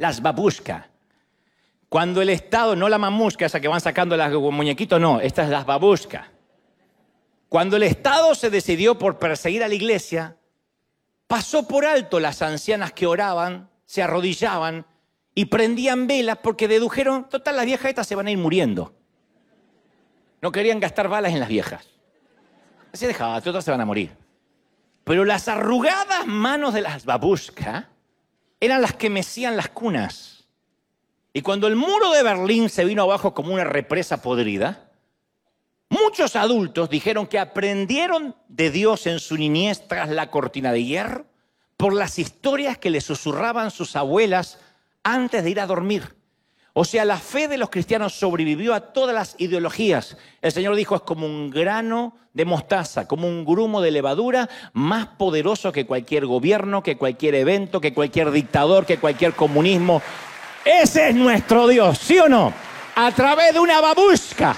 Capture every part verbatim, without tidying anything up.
las babushka. Cuando el Estado, no la mamushka, esa que van sacando los muñequitos, no, esta es las babushka. Cuando el Estado se decidió por perseguir a la iglesia, pasó por alto las ancianas que oraban, se arrodillaban y prendían velas porque dedujeron, total, las viejas estas se van a ir muriendo. No querían gastar balas en las viejas. Así dejaba, todas se van a morir. Pero las arrugadas manos de las babushka eran las que mecían las cunas. Y cuando el muro de Berlín se vino abajo como una represa podrida, muchos adultos dijeron que aprendieron de Dios en su niñez tras la cortina de hierro por las historias que le susurraban sus abuelas antes de ir a dormir. O sea, la fe de los cristianos sobrevivió a todas las ideologías. El Señor dijo, es como un grano de mostaza, como un grumo de levadura, más poderoso que cualquier gobierno, que cualquier evento, que cualquier dictador, que cualquier comunismo. Ese es nuestro Dios, ¿sí o no? A través de una babushka.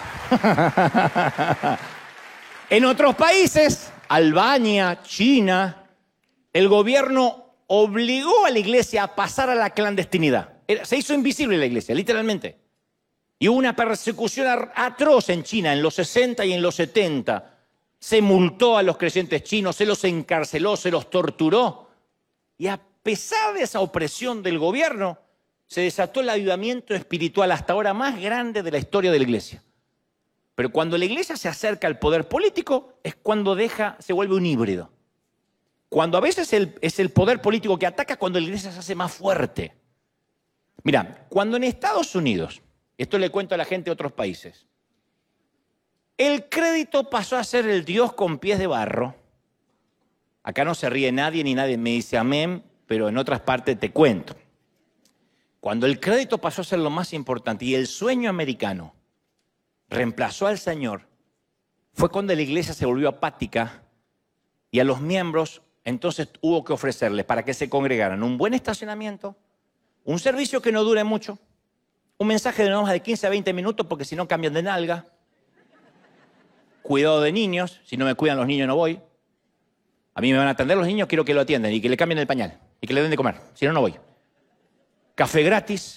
En otros países, Albania, China, el gobierno obligó a la iglesia a pasar a la clandestinidad. Era, se hizo invisible la iglesia, literalmente. Y hubo una persecución atroz en China en los sesenta y en los setenta. Se multó a los creyentes chinos, se los encarceló, se los torturó. Y a pesar de esa opresión del gobierno, se desató el avivamiento espiritual hasta ahora más grande de la historia de la iglesia. Pero cuando la iglesia se acerca al poder político, es cuando deja, se vuelve un híbrido. Cuando a veces el, es el poder político que ataca, cuando la iglesia se hace más fuerte. Mira, cuando en Estados Unidos, esto le cuento a la gente de otros países, el crédito pasó a ser el Dios con pies de barro. Acá no se ríe nadie ni nadie me dice amén, pero en otras partes te cuento. Cuando el crédito pasó a ser lo más importante y el sueño americano reemplazó al Señor, fue cuando la iglesia se volvió apática y a los miembros entonces hubo que ofrecerles para que se congregaran un buen estacionamiento, un servicio que no dure mucho, un mensaje de no más de quince a veinte minutos porque si no cambian de nalga, cuidado de niños, si no me cuidan los niños no voy, a mí me van a atender los niños, quiero que lo atiendan y que le cambien el pañal y que le den de comer, si no, no voy. Café gratis,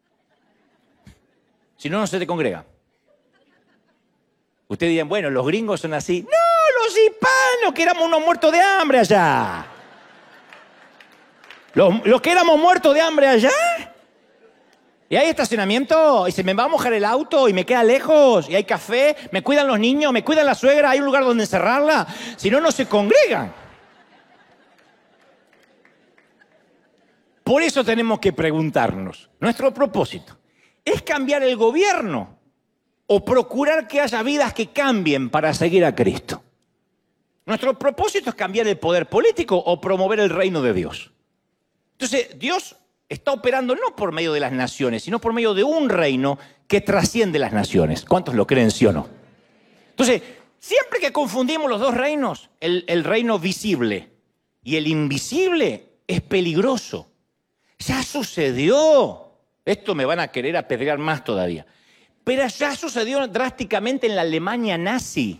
si no, no se te congrega. Ustedes dirán, bueno, los gringos son así. No, los hispanos, que éramos unos muertos de hambre allá. Los, los que éramos muertos de hambre allá. Y hay estacionamiento, y se me va a mojar el auto, y me queda lejos, y hay café, me cuidan los niños, me cuidan la suegra, hay un lugar donde encerrarla. Si no, no se congregan. Por eso tenemos que preguntarnos, nuestro propósito, ¿es cambiar el gobierno o procurar que haya vidas que cambien para seguir a Cristo? Nuestro propósito es cambiar el poder político o promover el reino de Dios. Entonces, Dios está operando no por medio de las naciones, sino por medio de un reino que trasciende las naciones. ¿Cuántos lo creen, sí o no? Entonces, siempre que confundimos los dos reinos, el, el reino visible y el invisible es peligroso. Ya sucedió. Esto me van a querer apedrear más todavía. Pero ya sucedió drásticamente en la Alemania nazi,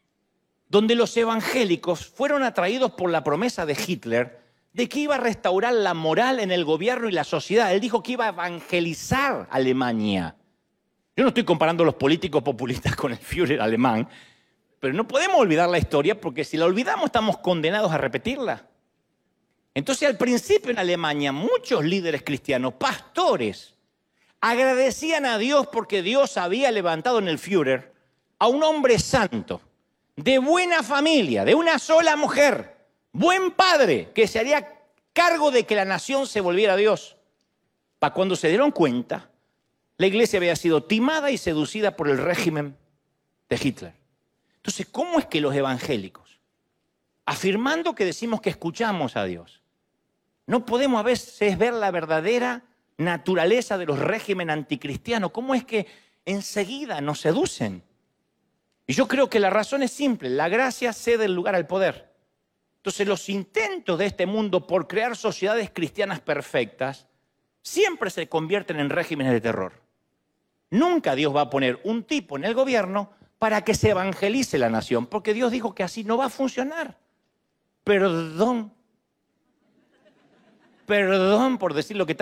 donde los evangélicos fueron atraídos por la promesa de Hitler de que iba a restaurar la moral en el gobierno y la sociedad. Él dijo que iba a evangelizar Alemania. Yo no estoy comparando a los políticos populistas con el Führer alemán, pero no podemos olvidar la historia porque si la olvidamos estamos condenados a repetirla. Entonces, al principio en Alemania, muchos líderes cristianos, pastores, agradecían a Dios porque Dios había levantado en el Führer a un hombre santo, de buena familia, de una sola mujer, buen padre, que se haría cargo de que la nación se volviera a Dios. Para cuando se dieron cuenta, la iglesia había sido timada y seducida por el régimen de Hitler. Entonces, ¿cómo es que los evangélicos, afirmando que decimos que escuchamos a Dios, no podemos a veces ver la verdadera naturaleza de los regímenes anticristianos? ¿Cómo es que enseguida nos seducen? Y yo creo que la razón es simple. La gracia cede el lugar al poder. Entonces los intentos de este mundo por crear sociedades cristianas perfectas siempre se convierten en regímenes de terror. Nunca Dios va a poner un tipo en el gobierno para que se evangelice la nación, porque Dios dijo que así no va a funcionar. Perdón. Perdón por decir lo que está